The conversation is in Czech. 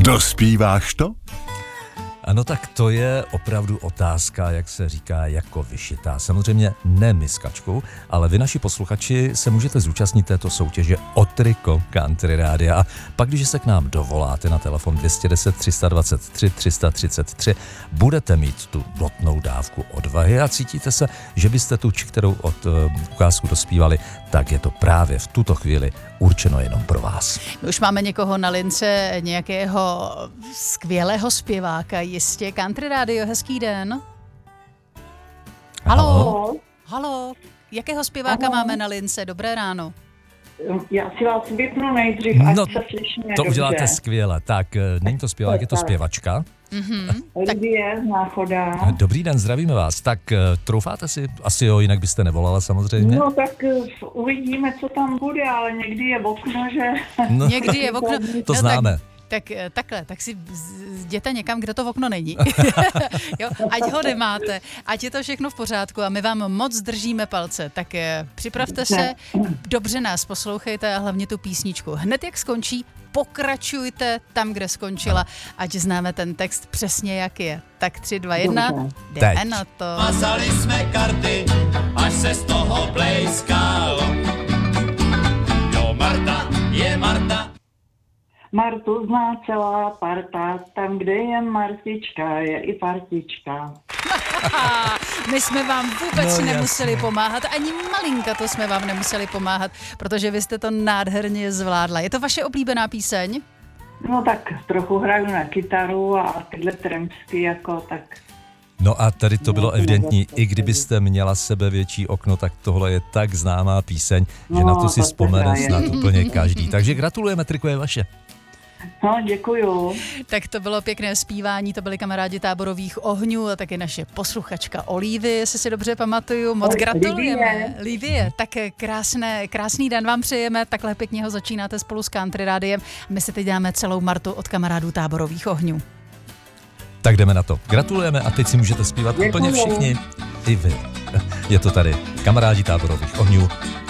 Dospíváš to? Ano, tak to je opravdu otázka, jak se říká, jako vyšitá. Samozřejmě ne my s Kačkou, ale vy, naši posluchači, se můžete zúčastnit této soutěže o triko Country Rádia. A pak, když se k nám dovoláte na telefon 210 323 333, budete mít tu notnou dávku odvahy a cítíte se, že byste tu, kterou od ukázku dospívali, tak je to právě v tuto chvíli určeno jenom pro vás. My už máme někoho na lince, nějakého skvělého zpěváka, jistě. Country Radio, hezký den. Haló. Haló. Jakého zpěváka máme na lince? Dobré ráno. Já si vás vypnu nejdřív, ať se slyšíme to dobře. uděláte skvěle. Tak, není to zpěvák, je to zpěvačka. Lidie z Náchoda. Dobrý den, zdravíme vás. Tak troufáte si? Asi jo, jinak byste nevolala samozřejmě. No tak uvidíme, co tam bude, ale někdy je okno, že... No, Někdy je okno. to známe. Tak si jděte někam, kde to okno není. Jo, ať ho nemáte, ať je to všechno v pořádku a my vám moc držíme palce. Tak připravte se, dobře nás poslouchejte a hlavně tu písničku. Hned jak skončí, pokračujte tam, kde skončila, ať známe ten text přesně, jak je. Tak 3, 2, 1, jdeme na to. Mazali jsme karty, až se z toho blejskalo. Jo, Marta je Marta. Martu zná celá parta, tam, kde je Martička, je i partička. My jsme vám vůbec No, nemuseli pomáhat, ani malinka to jsme vám nemuseli pomáhat, protože vy jste to nádherně zvládla. Je to vaše oblíbená píseň? No tak trochu hraju na kytaru a tyhle tremsky jako tak... No a tady to bylo evidentní, i kdybyste měla sebevětší okno, tak tohle je tak známá píseň, že na to si vzpomene snad úplně každý. Takže gratulujeme, triko je vaše. No, děkuju. Tak to bylo pěkné zpívání, to byli kamarádi Táborových ohňů a taky naše posluchačka Olivy, jestli si dobře pamatuju. Moc gratulujeme. Livie, tak krásný den vám přejeme, takhle pěkně ho začínáte spolu s Country Rádiem. My si teď dáme celou Martu od kamarádů Táborových ohňů. Tak jdeme na to. Gratulujeme a teď si můžete zpívat úplně všichni. I vy. Je to tady. Kamarádi Táborových ohňů.